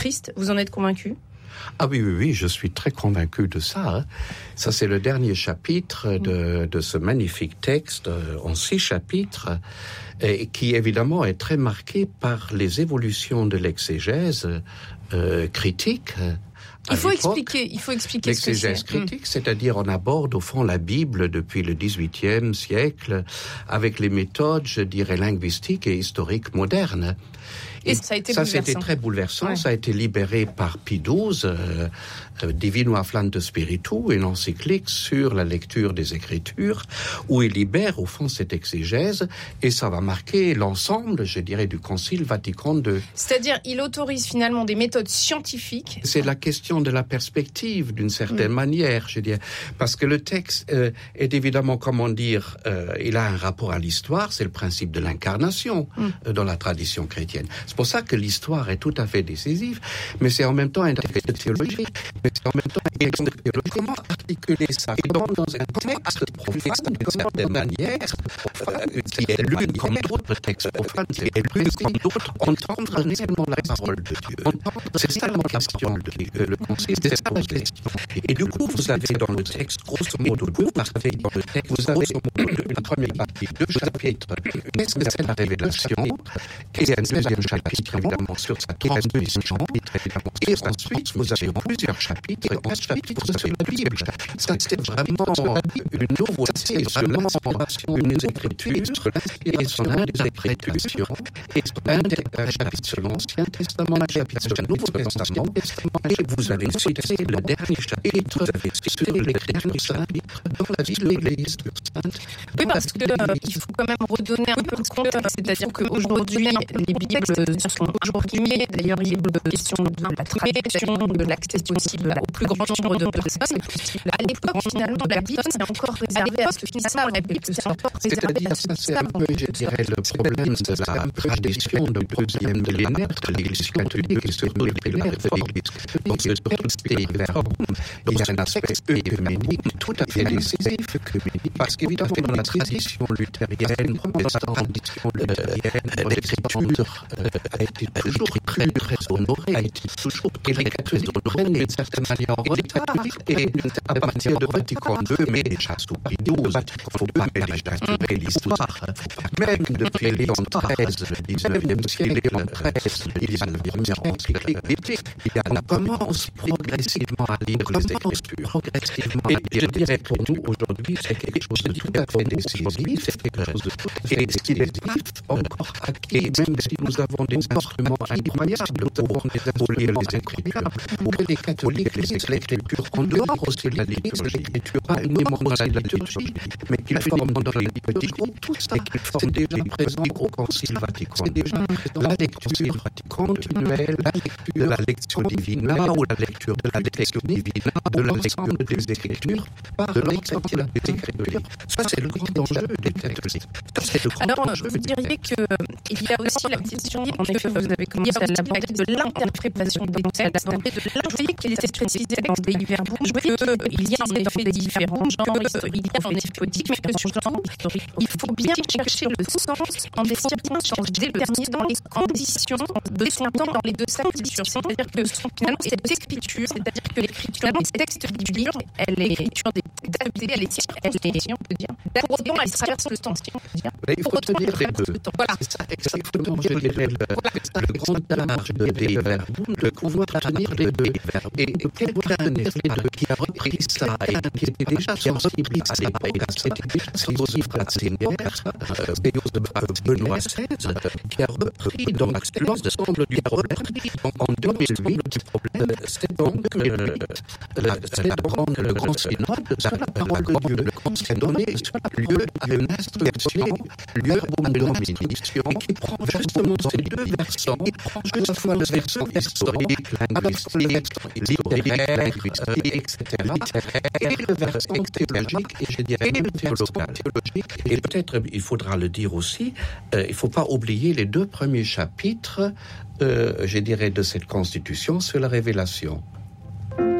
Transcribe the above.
Christ. Vous en êtes convaincu ? Ah oui, je suis très convaincu de ça. Ça, c'est le dernier chapitre de ce magnifique texte en 6 chapitres, et qui évidemment est très marqué par les évolutions de l'exégèse critique. Il faut expliquer ce que c'est. L'exégèse critique, c'est-à-dire on aborde au fond la Bible depuis le XVIIIe siècle avec les méthodes, je dirais, linguistiques et historiques modernes. Et ça a été bouleversant. C'était très bouleversant. Ouais. Ça a été libéré par Pie XII, Divino afflante Spiritu, une encyclique sur la lecture des Écritures, où il libère au fond cette exégèse, et ça va marquer l'ensemble, je dirais, du Concile Vatican II. C'est-à-dire, il autorise finalement des méthodes scientifiques. C'est la question de la perspective, d'une certaine manière, je dirais, parce que le texte est évidemment, comment dire, il a un rapport à l'histoire, c'est le principe de l'incarnation dans la tradition chrétienne. C'est pour ça que l'histoire est tout à fait décisive, mais c'est en même temps un texte théologique. Mais en même temps, comment articuler ça dans un texte profane, d'une certaine manière, qui est lu comme d'autres textes profanes, qui est lu comme d'autres, entendre réellement la parole de Dieu. C'est ça la question, le Concile, c'est ça la question. Et du coup, vous avez dans le texte, grosso modo, vous avez la première partie, 2 chapitres, qu'est-ce que c'est la révélation, et un deuxième chapitre, évidemment, sur sa transmission, et ensuite, vous avez plusieurs chapitres, et en chapitre, vous avez la Bible. Ça, c'est vraiment une nouveauté sur l'inspiration des Écritures et son interprétation. Et un chapitre sur l'Ancien Testament, un chapitre sur le Nouveau Testament, et vous avez cité le dernier chapitre, vous avez cité l'Écriture sainte dans la vie de l'Église sainte. Oui, parce qu'il faut quand même redonner un peu de contexte, c'est-à-dire qu'aujourd'hui, les Bibles sont imprimées, d'ailleurs, il est question de la traduction, de l'accès possible au plus grand nombre de personnes. À l'époque, finalement, la Bible, c'est encore réservé à ce que finalement, la Bible, c'est encore réservé à ce que c'est un peu, je dirais, le problème de la tradition de deuxième millénaire de l'Église catholique et surtout les pères de l'Église. Donc, sur tous ces pays vers Rome, il y a un aspect œcuménique tout à fait décisif, parce qu'évidemment, dans la tradition luthérienne, protestante, l'écriture a été toujours très honorée, a été toujours très honorée, d'une certaine manière en retard, et à partir de Vatican II, mais déjà sous Pie XII, il ne faut pas mélanger l'histoire. Même depuis Léon XIII, le 19e siècle, Léon XIII, le 19e encyclique biblique, on commence progressivement à lire les Écritures. Et je dirais pour nous, aujourd'hui, c'est quelque chose de tout à fait décisif, c'est quelque chose de... Et ce qui est encore acquis, même si nous avons des instruments incroyables pour lire les Écritures, pour que les catholiques lisent l'Écriture en dehors aussi de la liturgie, l'Écriture pas uniquement dans la liturgie, mais qu'ils forment dans les petits groupes, tout ça, et qu'ils forment déjà présents au Concile Vatican. C'est déjà la lecture continuelle, la lecture de la lecture divina, ou la lecture de la lecture divina, de l'ensemble des Écritures, par l'ensemble des Écritures. Ça, c'est le grand enjeu des catholiques. Alors, vous diriez qu'il y a aussi la question, en effet, vous avez commencé à l'aborder, de l'interprétation des textes, de l'intrigue qui était précisée dans des Verbum, qu'il y a en effet des différents genres, il y a en effet différents genres. Il faut bien chercher le sens en essayant de déterminer les conditions de son temps dans les deux traditions. C'est-à-dire que finalement, cette écriture, c'est-à-dire que l'écriture, les textes bibliques, elle est l'écriture des David, elle est, on peut dire, pour autant, elle traverse le temps, on peut dire. Il faut tenir les deux. Voilà. C'est ça, exactement. Je dirais le grand art des Verbum, de pouvoir tenir les deux. Et quelqu'un qui a repris ça, et qui était déjà sensible à l'époque, c'était déjà sensible à Benoît XVI, qui a repris dans l'ensemble du repris en 2008, c'est donc le grand synode sur la parole de Dieu. Le grand synode donné lieu à une instruction, Verbum Domini, qui prend justement ces deux versants, il prend à la fois le versant historique, linguistique, littéraire, etc., et le versant théologique, et je dirais le versant théologique. Et peut-être, il faudra le dire aussi, il ne faut pas oublier les 2 premiers chapitres, je dirais, de cette Constitution sur la révélation.